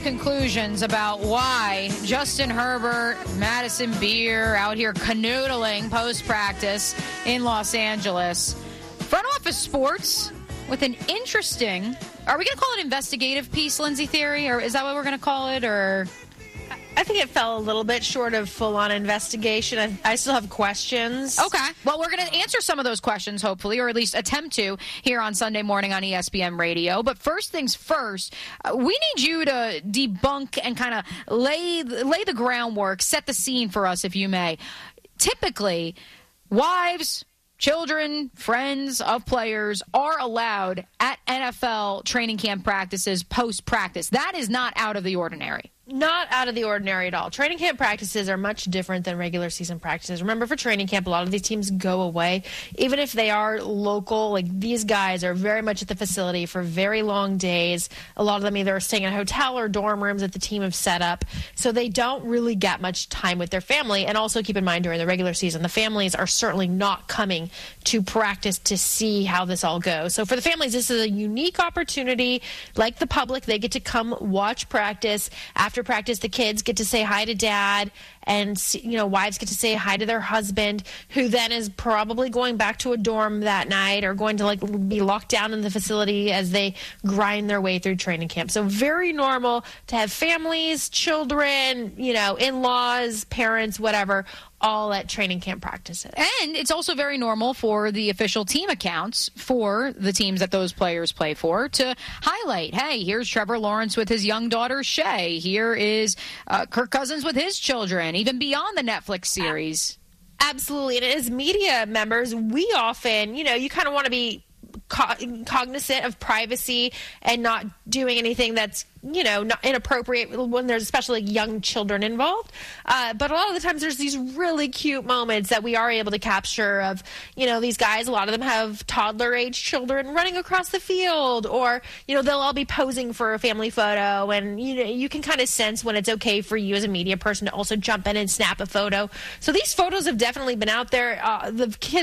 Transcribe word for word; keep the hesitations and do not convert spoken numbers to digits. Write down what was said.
conclusions about why Justin Herbert, Madison Beer out here canoodling post-practice in Los Angeles. Front Office Sports with an interesting, are we going to call it investigative piece, Lindsay Theory, or is that what we're going to call it, or... I think it fell a little bit short of full-on investigation. I, I still have questions. Okay. Well, we're going to answer some of those questions, hopefully, or at least attempt to, here on Sunday morning on E S P N Radio. But first things first, uh, we need you to debunk and kind of lay, lay the groundwork, set the scene for us, if you may. Typically, wives, children, friends of players are allowed at N F L training camp practices post-practice. That is not out of the ordinary. Not out of the ordinary at all. Training camp practices are much different than regular season practices. Remember, for training camp, a lot of these teams go away. Even if they are local, like these guys are very much at the facility for very long days. A lot of them either are staying in a hotel or dorm rooms that the team have set up. So they don't really get much time with their family. And also keep in mind, during the regular season, the families are certainly not coming to practice to see how this all goes. So for the families, this is a unique opportunity. Like the public, they get to come watch practice. After practice, the kids get to say hi to dad, and, you know, wives get to say hi to their husband, who then is probably going back to a dorm that night or going to like be locked down in the facility as they grind their way through training camp. So very normal to have families, children, you know, in-laws, parents, whatever, all at training camp practices. And it's also very normal for the official team accounts for the teams that those players play for to highlight, hey, here's Trevor Lawrence with his young daughter, Shay. Here is uh, Kirk Cousins with his children, even beyond the Netflix series. Absolutely. And as media members, we often, you know, you kind of want to be co- cognizant of privacy and not doing anything that's, you know, not inappropriate when there's especially young children involved. Uh, but a lot of the times there's these really cute moments that we are able to capture of, you know, these guys, a lot of them have toddler-age children running across the field, or, you know, they'll all be posing for a family photo, and, you know, you can kind of sense when it's okay for you as a media person to also jump in and snap a photo. So these photos have definitely been out there. Uh, the kids